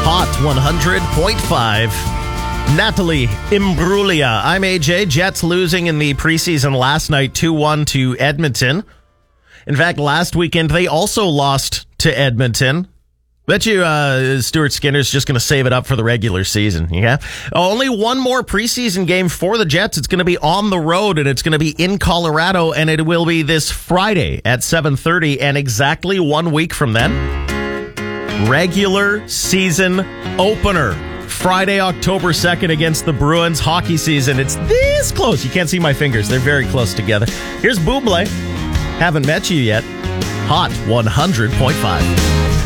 Hot 100.5. Natalie Imbruglia. I'm AJ. Jets losing in the preseason last night 2-1 to Edmonton. In fact, last weekend they also lost to Edmonton. Bet you Stuart Skinner's just going to save it up for the regular season. Yeah. Only one more preseason game for the Jets. It's going to be on the road, and it's going to be in Colorado, and it will be this Friday at 7:30. And exactly 1 week from then, regular season opener. Friday, October 2nd against the Bruins. Hockey season. It's this close. You can't see my fingers. They're very close together. Here's Bublé. Haven't met you yet. Hot 100.5.